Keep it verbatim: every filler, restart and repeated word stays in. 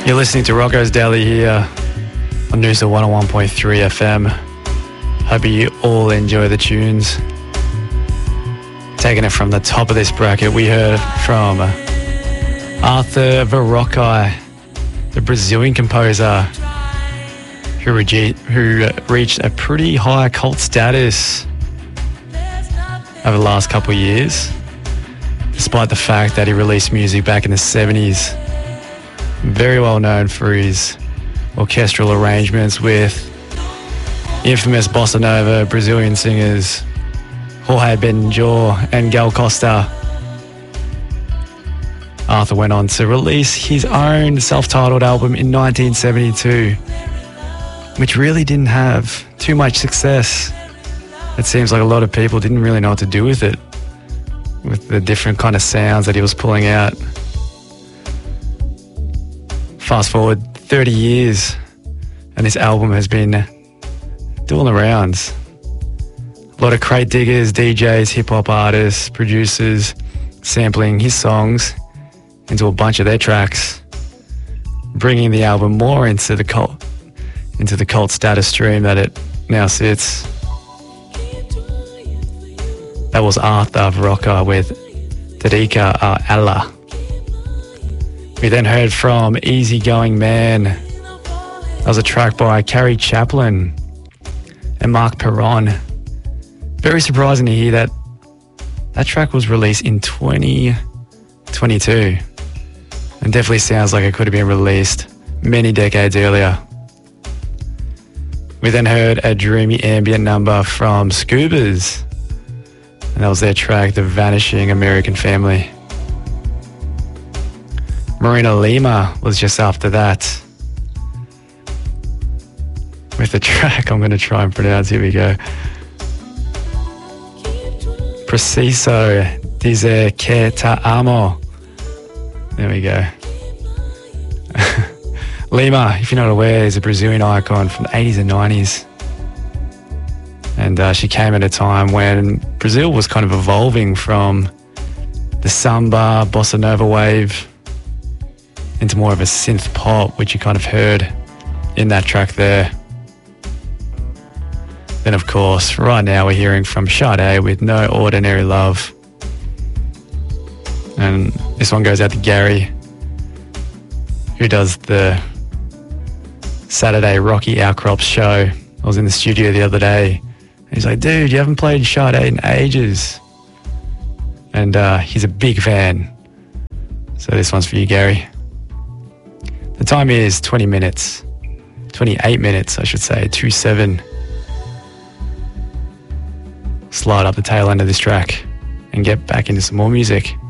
You're listening to Rocco's Daily here on Noosa one oh one point three F M. Hope you all enjoy the tunes. Taking it from the top of this bracket, we heard from Arthur Verocai, the Brazilian composer who, rege- who reached a pretty high cult status over the last couple of years, despite the fact that he released music back in the seventies. Very well known for his orchestral arrangements with infamous bossa nova Brazilian singers Jorge Benjor and Gal Costa. Arthur went on to release his own self-titled album in nineteen seventy-two, which really didn't have too much success. It seems like a lot of people didn't really know what to do with it, with the different kind of sounds that he was pulling out. Fast forward thirty years, and this album has been doing the rounds. A lot of crate diggers, D Js, hip-hop artists, producers sampling his songs into a bunch of their tracks, bringing the album more into the cult, into the cult status stream that it now sits. That was Arthur Verocai with Dedica a Ella. We then heard from Easygoing Man. That was a track by Carrie Chaplin and Mark Perron. Very surprising to hear that that track was released in twenty twenty-two. And definitely sounds like it could have been released many decades earlier. We then heard a dreamy ambient number from Scoobas. And that was their track, The Vanishing American Family. Marina Lima was just after that, with a track I'm going to try and pronounce. Here we go. Preciso dizer que te amo. There we go. Lima, if you're not aware, is a Brazilian icon from the eighties and nineties. And uh, she came at a time when Brazil was kind of evolving from the samba, bossa nova wave into more of a synth pop, which you kind of heard in that track there. Then, of course, right now we're hearing from Sade with No Ordinary Love. And this one goes out to Gary, who does the Saturday Rocky Outcrops show. I was in the studio the other day. He's like, dude, you haven't played Sade in ages. And uh, he's a big fan. So this one's for you, Gary. The time is twenty minutes. twenty-eight minutes, I should say. two seven. Slide up the tail end of this track and get back into some more music.